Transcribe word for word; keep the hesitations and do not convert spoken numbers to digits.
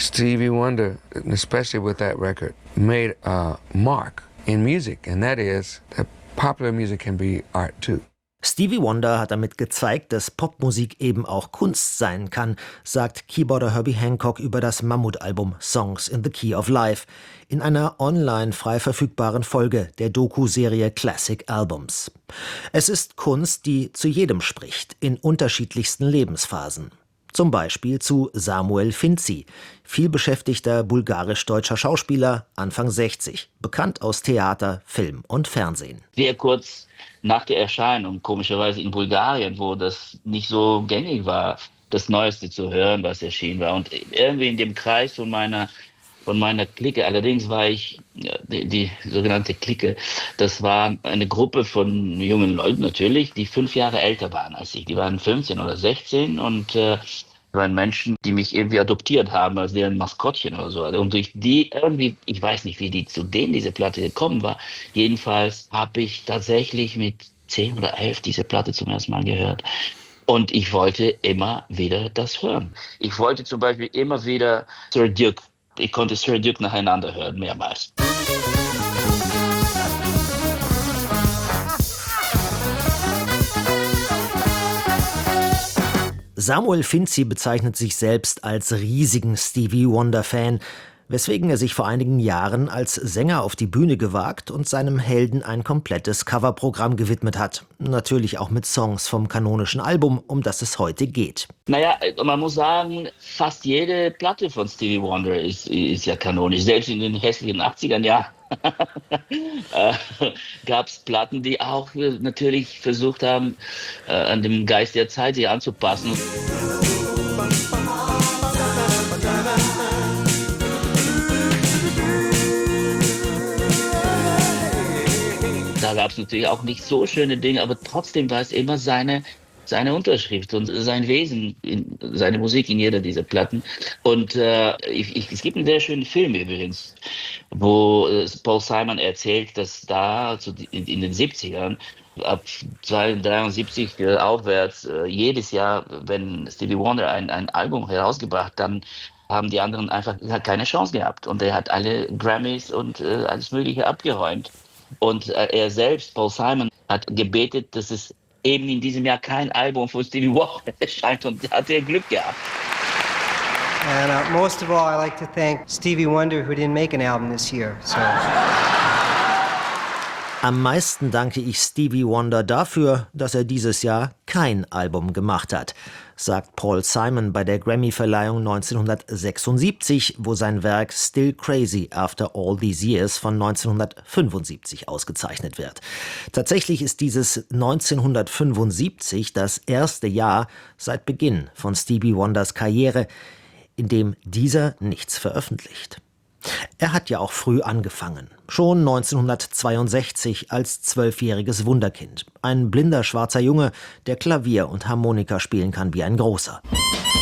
Stevie Wonder, especially with that record, made a mark in music, and that is that popular music can be art too. Stevie Wonder hat damit gezeigt, dass Popmusik eben auch Kunst sein kann, sagt Keyboarder Herbie Hancock über das Mammutalbum Songs in the Key of Life in einer online frei verfügbaren Folge der Doku-Serie Classic Albums. Es ist Kunst, die zu jedem spricht, in unterschiedlichsten Lebensphasen. Zum Beispiel zu Samuel Finzi, vielbeschäftigter bulgarisch-deutscher Schauspieler, Anfang sechzig, bekannt aus Theater, Film und Fernsehen. Sehr kurz nach der Erscheinung, komischerweise in Bulgarien, wo das nicht so gängig war, das Neueste zu hören, was erschienen war. Und irgendwie in dem Kreis von meiner, von meiner Clique, allerdings war ich, die, die sogenannte Clique, das war eine Gruppe von jungen Leuten natürlich, die fünf Jahre älter waren als ich. Die waren fünfzehn oder sechzehn und äh, waren Menschen, die mich irgendwie adoptiert haben als deren Maskottchen oder so. Und durch die irgendwie, ich weiß nicht, wie die zu denen diese Platte gekommen war. Jedenfalls habe ich tatsächlich mit zehn oder elf diese Platte zum ersten Mal gehört. Und ich wollte immer wieder das hören. Ich wollte zum Beispiel immer wieder Sir Duke. Ich konnte Sir Duke nacheinander hören, mehrmals. Samuel Finzi bezeichnet sich selbst als riesigen Stevie Wonder-Fan, weswegen er sich vor einigen Jahren als Sänger auf die Bühne gewagt und seinem Helden ein komplettes Coverprogramm gewidmet hat. Natürlich auch mit Songs vom kanonischen Album, um das es heute geht. Naja, man muss sagen, fast jede Platte von Stevie Wonder ist, ist ja kanonisch. Selbst in den hässlichen achtziger Jahren äh, gab es Platten, die auch natürlich versucht haben, äh, an dem Geist der Zeit sich anzupassen. Da gab es natürlich auch nicht so schöne Dinge, aber trotzdem war es immer seine, seine Unterschrift und sein Wesen, in, seine Musik in jeder dieser Platten. Und äh, ich, ich, es gibt einen sehr schönen Film übrigens, wo äh, Paul Simon erzählt, dass da also in, in den siebzigern, ab dreiundsiebzig äh, aufwärts, äh, jedes Jahr, wenn Stevie Wonder ein, ein Album herausgebracht, dann haben die anderen einfach keine Chance gehabt. Und er hat alle Grammys und äh, alles Mögliche abgeräumt. Und äh, er selbst, Paul Simon, hat gebetet, dass es eben in diesem Jahr kein Album von Stevie Wonder erscheint, und da hat er Glück gehabt. And uh, most of all, I like to thank Stevie Wonder, who didn't make an album this year. So. Am meisten danke ich Stevie Wonder dafür, dass er dieses Jahr kein Album gemacht hat, sagt Paul Simon bei der Grammy-Verleihung neunzehnhundertsechsundsiebzig, wo sein Werk Still Crazy After All These Years von neunzehnhundertfünfundsiebzig ausgezeichnet wird. Tatsächlich ist dieses neunzehnhundertfünfundsiebzig das erste Jahr seit Beginn von Stevie Wonders Karriere, in dem dieser nichts veröffentlicht. Er hat ja auch früh angefangen, schon neunzehnhundertzweiundsechzig als zwölfjähriges Wunderkind. Ein blinder schwarzer Junge, der Klavier und Harmonika spielen kann wie ein Großer.